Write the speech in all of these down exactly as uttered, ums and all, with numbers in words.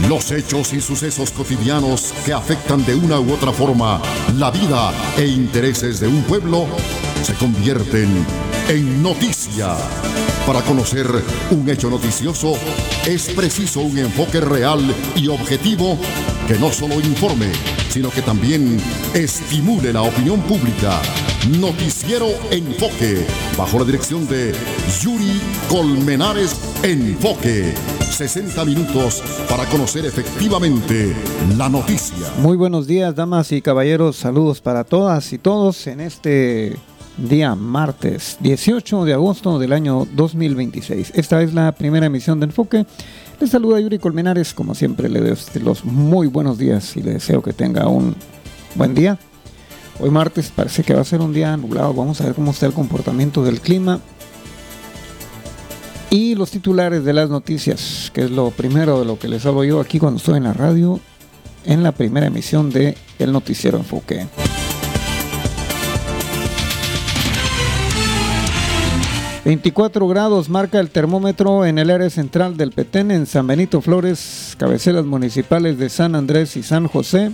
Los hechos y sucesos cotidianos que afectan de una u otra forma la vida e intereses de un pueblo se convierten en noticia. Para conocer un hecho noticioso es preciso un enfoque real y objetivo que no solo informe, sino que también estimule la opinión pública. Noticiero Enfoque, bajo la dirección de Yuri Colmenares. Enfoque, sesenta minutos para conocer efectivamente la noticia. Muy buenos días, damas y caballeros. Saludos para todas y todos en este día martes dieciocho de agosto del año dos mil veintiséis. Esta es la primera emisión de Enfoque. Les saluda Yuri Colmenares. Como siempre, le doy los muy buenos días y le deseo que tenga un buen día. Hoy martes parece que va a ser un día nublado. Vamos a ver cómo está el comportamiento del clima y los titulares de las noticias, que es lo primero de lo que les hablo yo aquí cuando estoy en la radio, en la primera emisión de El Noticiero Enfoque. veinticuatro grados marca el termómetro en el área central del Petén, en San Benito Flores, cabeceras municipales de San Andrés y San José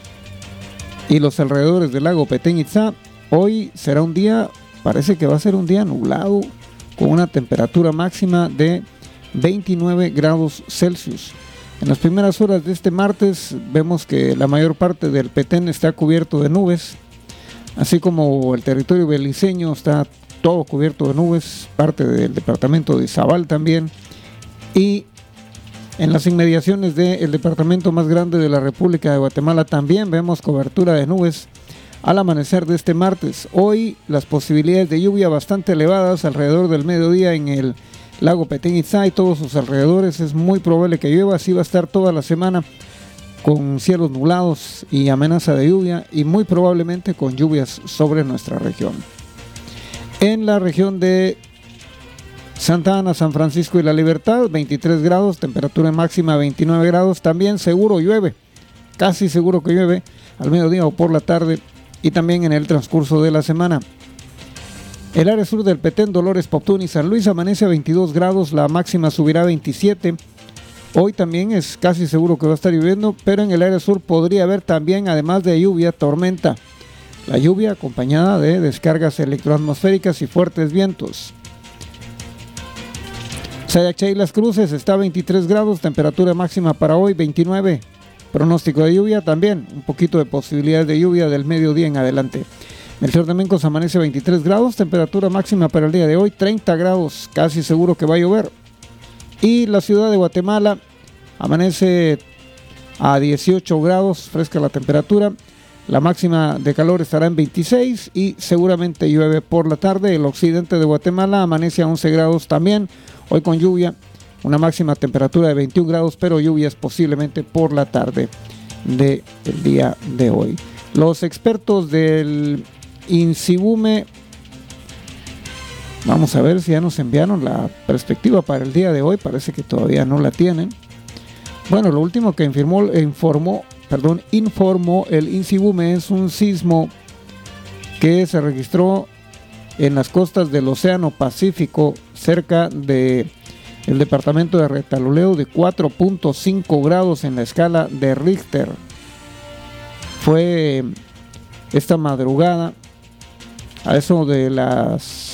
y los alrededores del lago Petén Itzá. Hoy será un día, parece que va a ser un día nublado, con una temperatura máxima de veintinueve grados Celsius. En las primeras horas de este martes vemos que la mayor parte del Petén está cubierto de nubes, así como el territorio beliceño está todo cubierto de nubes, parte del departamento de Izabal también, y en las inmediaciones del departamento más grande de la República de Guatemala también vemos cobertura de nubes al amanecer de este martes. Hoy las posibilidades de lluvia bastante elevadas alrededor del mediodía en el lago Petén Itzá y todos sus alrededores. Es muy probable que llueva, así va a estar toda la semana con cielos nublados y amenaza de lluvia, y muy probablemente con lluvias sobre nuestra región. En la región de Santa Ana, San Francisco y La Libertad, veintitrés grados, temperatura máxima veintinueve grados, también seguro llueve, casi seguro que llueve al mediodía o por la tarde y también en el transcurso de la semana. El área sur del Petén, Dolores, Poptún y San Luis amanece a veintidós grados, la máxima subirá a veintisiete. Hoy también es casi seguro que va a estar lloviendo, pero en el área sur podría haber también, además de lluvia, tormenta. La lluvia acompañada de descargas electroatmosféricas y fuertes vientos. Sayachay y Las Cruces está a veintitrés grados, temperatura máxima para hoy veintinueve. Pronóstico de lluvia también, un poquito de posibilidades de lluvia del mediodía en adelante. Melchor de Mencos amanece a veintitrés grados, temperatura máxima para el día de hoy treinta grados, casi seguro que va a llover. Y la ciudad de Guatemala amanece a dieciocho grados, fresca la temperatura. La máxima de calor estará en veintiséis y seguramente llueve por la tarde. El occidente de Guatemala amanece a once grados también, hoy con lluvia. Una máxima temperatura de veintiún grados, pero lluvias posiblemente por la tarde del día de hoy. Los expertos del INSIBUME, vamos a ver si ya nos enviaron la perspectiva para el día de hoy. Parece que todavía no la tienen. Bueno, lo último que informó, informó, perdón, informó el INSIBUME es un sismo que se registró en las costas del Océano Pacífico, cerca de el departamento de Retaluleu, de cuatro punto cinco grados en la escala de Richter. Fue esta madrugada, a eso de las